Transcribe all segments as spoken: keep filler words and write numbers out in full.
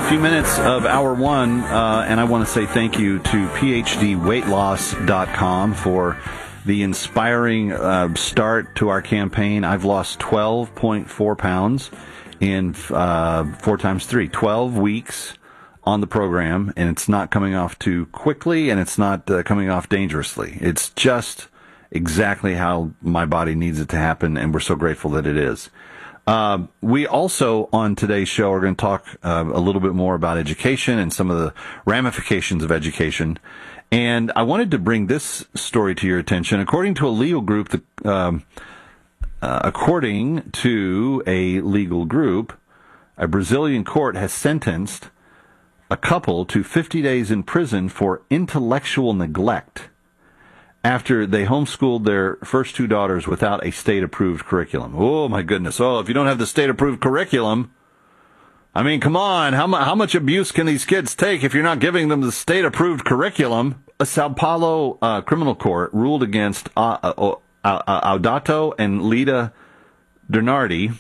few minutes of hour one, uh, and I want to say thank you to P H D weight loss dot com for the inspiring uh, start to our campaign. I've lost twelve point four pounds in uh, four times three, twelve weeks on the program, and it's not coming off too quickly, and it's not uh, coming off dangerously. It's just exactly how my body needs it to happen, and we're so grateful that it is. Uh, we also, on today's show, are going to talk uh, a little bit more about education and some of the ramifications of education. And I wanted to bring this story to your attention. According to a legal group, the, um, uh, according to a legal group, a Brazilian court has sentenced a couple to fifty days in prison for intellectual neglect after they homeschooled their first two daughters without a state-approved curriculum. Oh, my goodness. Oh, if you don't have the state-approved curriculum, I mean, come on. How, mu- how much abuse can these kids take if you're not giving them the state-approved curriculum? A Sao Paulo uh, criminal court ruled against uh, uh, uh, Audato and Lida Bernardi,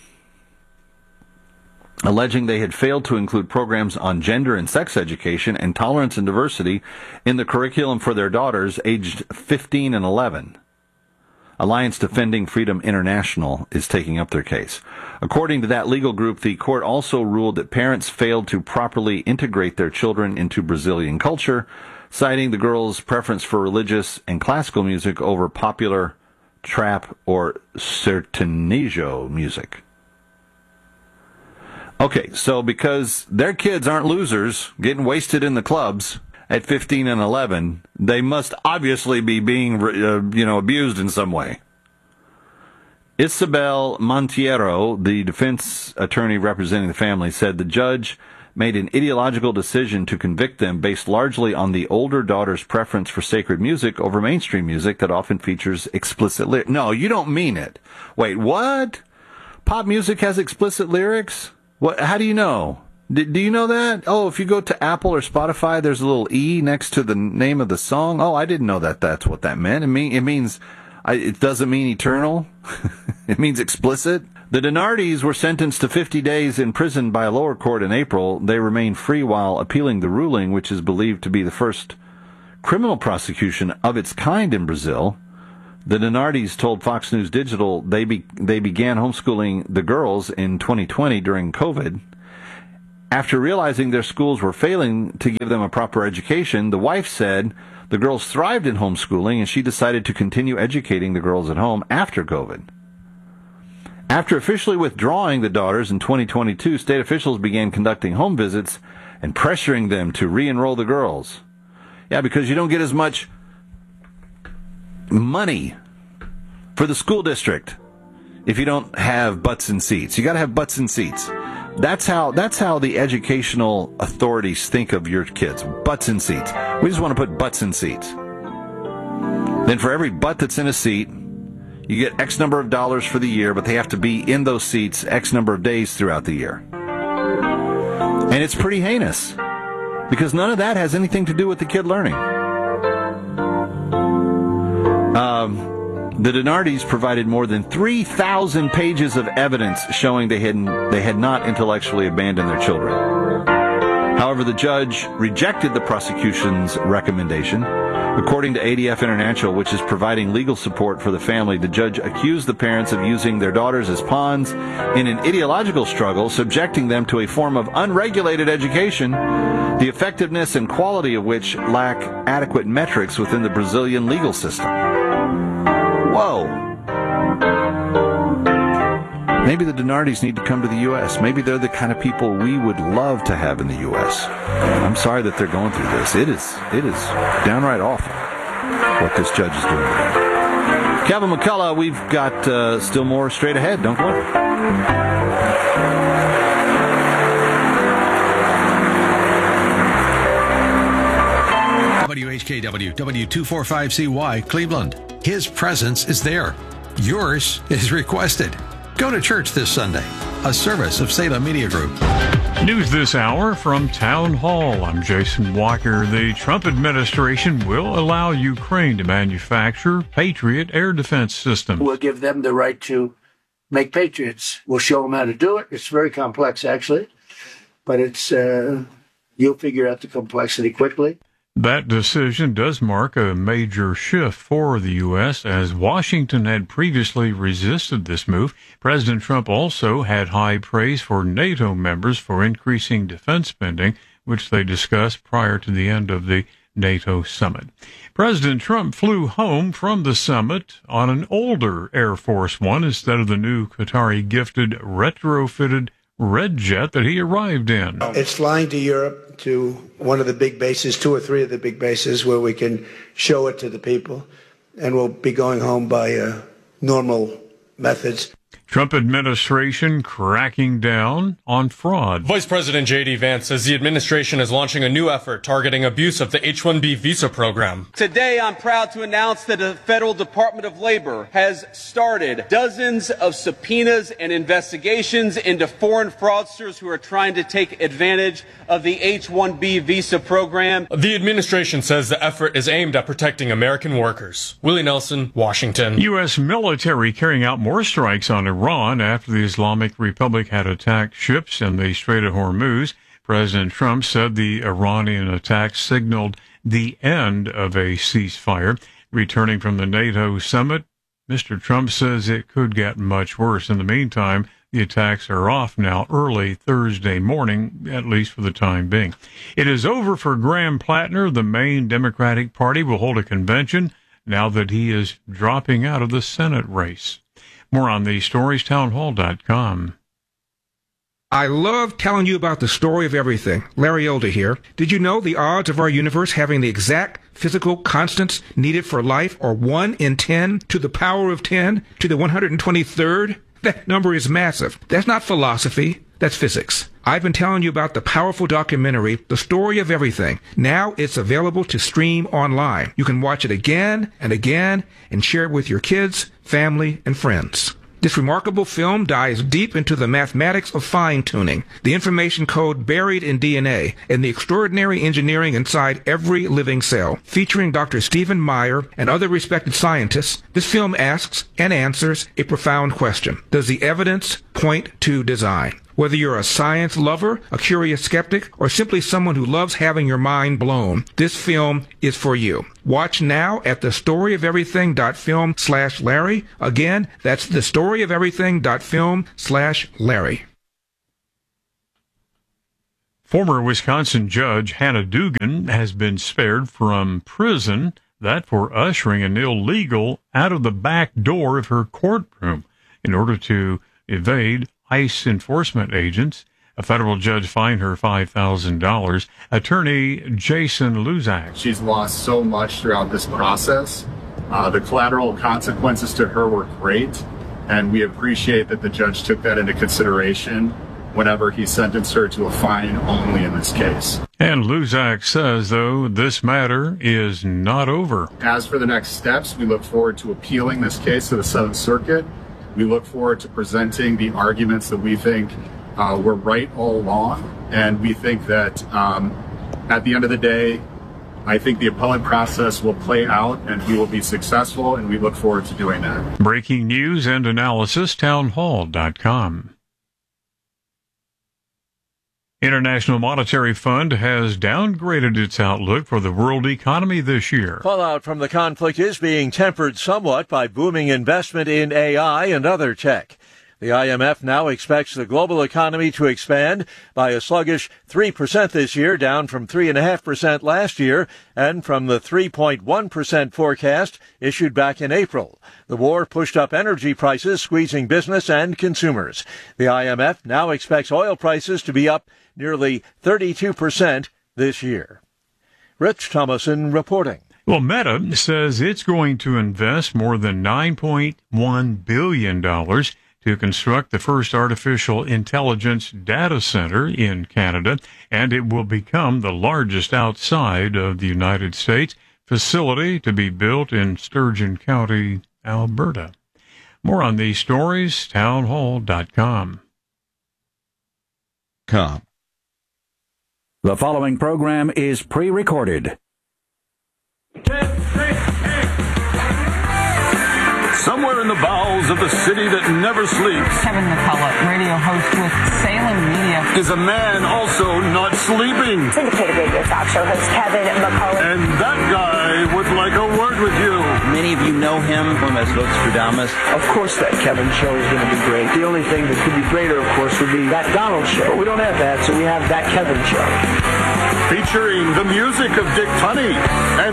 alleging they had failed to include programs on gender and sex education and tolerance and diversity in the curriculum for their daughters aged fifteen and eleven. Alliance Defending Freedom International is taking up their case. According to that legal group, the court also ruled that parents failed to properly integrate their children into Brazilian culture, citing the girls' preference for religious and classical music over popular trap or sertanejo music. Okay, so because their kids aren't losers getting wasted in the clubs at fifteen and eleven, they must obviously be being, uh, you know, abused in some way. Isabel Monteiro, the defense attorney representing the family, said the judge made an ideological decision to convict them based largely on the older daughter's preference for sacred music over mainstream music that often features explicit lyrics. No, you don't mean it. Wait, what? Pop music has explicit lyrics? What? How do you know? D- do you know that? Oh, if you go to Apple or Spotify, there's a little E next to the name of the song. Oh, I didn't know that that's what that meant. It, mean, it means, I, it doesn't mean eternal. It means explicit. The Dinardis were sentenced to fifty days in prison by a lower court in April. They remain free while appealing the ruling, which is believed to be the first criminal prosecution of its kind in Brazil. The Dinardis told Fox News Digital they be, they began homeschooling the girls in twenty twenty during COVID. After realizing their schools were failing to give them a proper education, the wife said the girls thrived in homeschooling and she decided to continue educating the girls at home after COVID. After officially withdrawing the daughters in twenty twenty-two, state officials began conducting home visits and pressuring them to re-enroll the girls. Yeah, because you don't get as much money for the school district if you don't have butts in seats. You got to have butts in seats. That's how that's how the educational authorities think of your kids. Butts in seats. We just want to put butts in seats. Then for every butt that's in a seat, you get X number of dollars for the year, but they have to be in those seats X number of days throughout the year. And it's pretty heinous because none of that has anything to do with the kid learning. Um, the Dinardis provided more than three thousand pages of evidence showing they had, they had not intellectually abandoned their children. However, the judge rejected the prosecution's recommendation. According to A D F International, which is providing legal support for the family, the judge accused the parents of using their daughters as pawns in an ideological struggle, subjecting them to a form of unregulated education, the effectiveness and quality of which lack adequate metrics within the Brazilian legal system. Whoa. Maybe the Dinardis need to come to the U S. Maybe they're the kind of people we would love to have in the U S. I'm sorry that they're going through this. It is it is downright awful what this judge is doing. Kevin McCullough, we've got uh, still more straight ahead. Don't go. W H K W, W two forty-five C Y, Cleveland. His presence is there. Yours is requested. Go to church this Sunday. A service of Salem Media Group. News this hour from Town Hall. I'm Jason Walker. The Trump administration will allow Ukraine to manufacture Patriot air defense systems. We'll give them the right to make Patriots. We'll show them how to do it. It's very complex, actually, but it's uh, You'll figure out the complexity quickly. That decision does mark a major shift for the U S, as Washington had previously resisted this move. President Trump also had high praise for NATO members for increasing defense spending, which they discussed prior to the end of the NATO summit. President Trump flew home from the summit on an older Air Force One instead of the new Qatari-gifted retrofitted Red Jet that he arrived in. It's flying to Europe, to one of the big bases, two or three of the big bases, where we can show it to the people, and we'll be going home by uh, normal methods. Trump administration cracking down on fraud. Vice President J D. Vance says the administration is launching a new effort targeting abuse of the H one B visa program. Today, I'm proud to announce that the Federal Department of Labor has started dozens of subpoenas and investigations into foreign fraudsters who are trying to take advantage of the H one B visa program. The administration says the effort is aimed at protecting American workers. Willie Nelson, Washington. U S military carrying out more strikes on Iran after the Islamic Republic had attacked ships in the Strait of Hormuz. President Trump said the Iranian attack signaled the end of a ceasefire. Returning from the NATO summit, Mister Trump says it could get much worse. In the meantime, the attacks are off now early Thursday morning, at least for the time being. It is over for Graham Plattner. The main Democratic Party will hold a convention now that he is dropping out of the Senate race. More on these stories, town hall dot com. I love telling you about the story of everything. Larry Elder here. Did you know the odds of our universe having the exact physical constants needed for life are one in ten to the power of ten to the one hundred twenty-third? That number is massive. That's not philosophy. That's physics. I've been telling you about the powerful documentary, The Story of Everything. Now it's available to stream online. You can watch it again and again and share it with your kids, family, and friends. This remarkable film dives deep into the mathematics of fine-tuning, the information code buried in D N A, and the extraordinary engineering inside every living cell. Featuring Doctor Stephen Meyer and other respected scientists, this film asks and answers a profound question. Does the evidence point to design? Whether you're a science lover, a curious skeptic, or simply someone who loves having your mind blown, this film is for you. Watch now at thestoryoferything.film slash Larry. Again, that's thestoryoferything.film slash Larry. Former Wisconsin judge Hannah Dugan has been spared from prison, that for ushering an illegal out of the back door of her courtroom in order to evade ICE enforcement agents. A federal judge fined her five thousand dollars. Attorney Jason Luzak. She's lost so much throughout this process. Uh, the collateral consequences to her were great, and we appreciate that the judge took that into consideration whenever he sentenced her to a fine only in this case. And Luzak says, though, this matter is not over. As for the next steps, we look forward to appealing this case to the Seventh Circuit. We look forward to presenting the arguments that we think uh, were right all along. And we think that um, at the end of the day, I think the appellate process will play out and we will be successful, and we look forward to doing that. Breaking news and analysis, town hall dot com. International Monetary Fund has downgraded its outlook for the world economy this year. Fallout from the conflict is being tempered somewhat by booming investment in A I and other tech. The I M F now expects the global economy to expand by a sluggish three percent this year, down from three point five percent last year and from the three point one percent forecast issued back in April. The war pushed up energy prices, squeezing business and consumers. The I M F now expects oil prices to be up nearly thirty-two percent this year. Rich Thomason reporting. Well, Meta says it's going to invest more than nine point one billion dollars to construct the first artificial intelligence data center in Canada, and it will become the largest outside of the United States facility to be built in Sturgeon County, Alberta. More on these stories, town hall dot com. Com. The following program is pre-recorded. Somewhere here in the bowels of the city that never sleeps. Kevin McCullough, radio host with Salem Media, is a man also not sleeping. Syndicated radio talk show host Kevin McCullough. And that guy would like a word with you. Many of you know him from as Vostradamus. Of course that Kevin show is going to be great. The only thing that could be greater, of course, would be that Donald show. But we don't have that, so we have that Kevin show. Featuring the music of Dick Tunney and